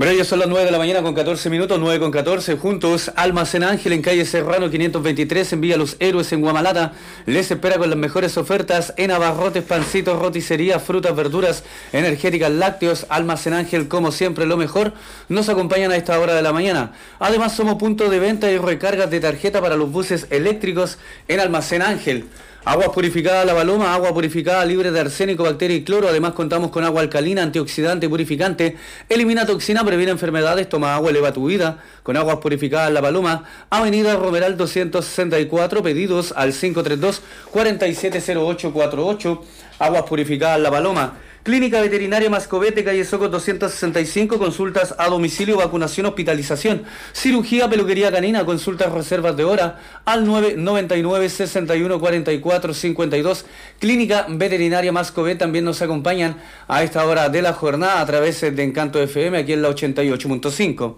Bueno, ya son las 9 de la mañana con 14 minutos, 9 con 14, juntos. Almacén Ángel en calle Serrano 523 en Villa Los Héroes en Guamalata. Les espera con las mejores ofertas en abarrotes, pancitos, roticería, frutas, verduras, energéticas, lácteos. Almacén Ángel, como siempre, lo mejor. Nos acompañan a esta hora de la mañana. Además, somos punto de venta y recargas de tarjeta para los buses eléctricos en Almacén Ángel. Agua purificada La Paloma, agua purificada libre de arsénico, bacteria y cloro. Además contamos con agua alcalina, antioxidante, purificante, elimina toxina, previene enfermedades, toma agua, eleva tu vida. Con aguas purificadas La Paloma, Avenida Romeral 264, pedidos al 532-470848. Aguas purificadas La Paloma. Clínica Veterinaria Mascovete, calle Soco 265, consultas a domicilio, vacunación, hospitalización, cirugía, peluquería canina, consultas, reservas de hora al 999-6144-52. Clínica Veterinaria Mascovete también nos acompañan a esta hora de la jornada a través de Encanto FM aquí en la 88.5.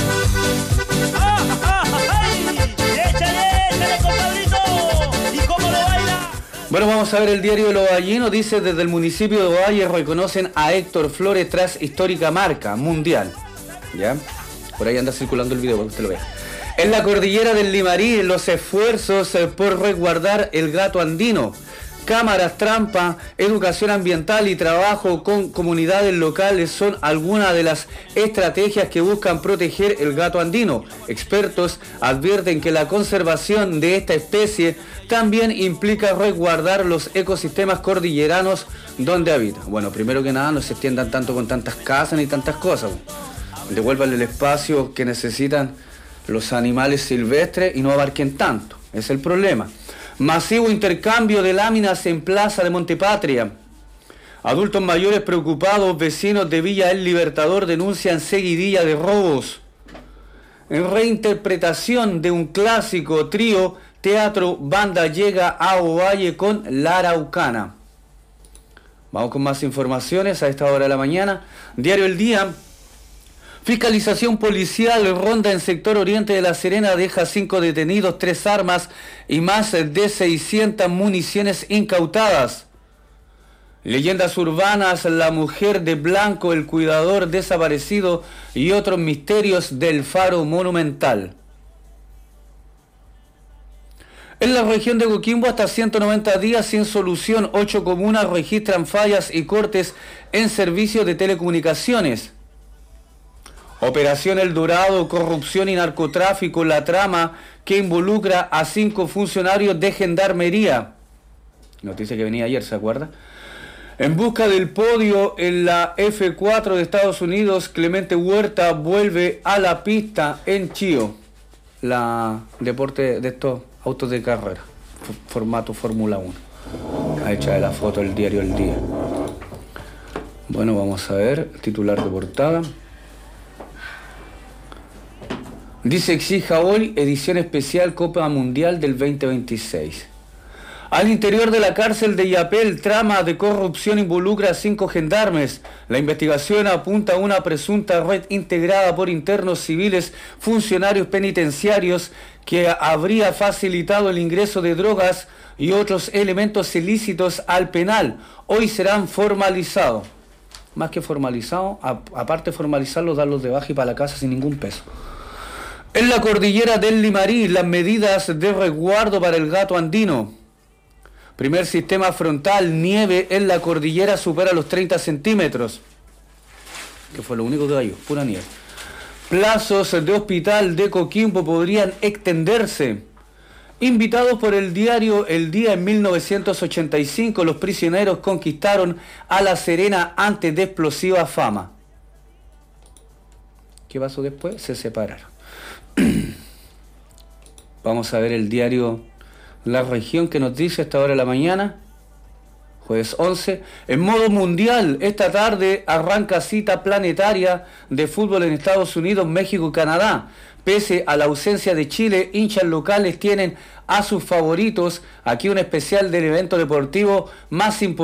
Bueno, vamos a ver el diario de Los Vallinos. Dice: desde el municipio de Ovalle reconocen a Héctor Flores tras histórica marca mundial. ¿Ya? Por ahí anda circulando el video para que usted lo vea. En la cordillera del Limarí, los esfuerzos por resguardar el gato andino. Cámaras, trampa, educación ambiental y trabajo con comunidades locales son algunas de las estrategias que buscan proteger el gato andino. Expertos advierten que la conservación de esta especie también implica resguardar los ecosistemas cordilleranos donde habita. Bueno, primero que nada, no se extiendan tanto con tantas casas ni tantas cosas. Devuélvanle el espacio que necesitan los animales silvestres y no abarquen tanto. Ese es el problema. Masivo intercambio de láminas en Plaza de Montepatria. Adultos mayores preocupados, vecinos de Villa El Libertador denuncian seguidilla de robos. En reinterpretación de un clásico, trío, teatro, banda llega a Ovalle con La Araucana. Vamos con más informaciones a esta hora de la mañana. Diario El Día. Fiscalización policial, ronda en sector oriente de La Serena, deja 5 detenidos, 3 armas y más de 600 municiones incautadas. Leyendas urbanas, la mujer de blanco, el cuidador desaparecido y otros misterios del Faro Monumental. En la región de Coquimbo, hasta 190 días sin solución, 8 comunas registran fallas y cortes en servicios de telecomunicaciones. Operación El Dorado, corrupción y narcotráfico, la trama que involucra a 5 funcionarios de Gendarmería. Noticia que venía ayer, ¿se acuerda? En busca del podio en la F4 de Estados Unidos, Clemente Huerta vuelve a la pista en Chio. La deporte de estos autos de carrera, formato Fórmula 1. Ahí echa la foto el diario El Día. Bueno, vamos a ver, titular de portada. Dice: exija hoy edición especial Copa Mundial del 2026. Al interior de la cárcel de Yapel, trama de corrupción involucra a 5 gendarmes. La investigación apunta a una presunta red integrada por internos civiles, funcionarios penitenciarios, que habría facilitado el ingreso de drogas y otros elementos ilícitos al penal. Hoy serán formalizados. Más que formalizados, aparte de formalizarlos, darlos de baja y para la casa sin ningún peso. En la cordillera del Limarí, las medidas de resguardo para el gato andino. Primer sistema frontal, nieve en la cordillera supera los 30 centímetros. Que fue lo único que cayó, pura nieve. Plazos de hospital de Coquimbo podrían extenderse. Invitados por el diario El Día, en 1985, los prisioneros conquistaron a La Serena antes de explosiva fama. ¿Qué pasó después? Se separaron. Vamos a ver el diario La Región, que nos dice a esta hora de la mañana, jueves 11, en modo mundial, esta tarde arranca cita planetaria de fútbol en Estados Unidos, México y Canadá. Pese a la ausencia de Chile, hinchas locales tienen a sus favoritos. Aquí un especial del evento deportivo más importante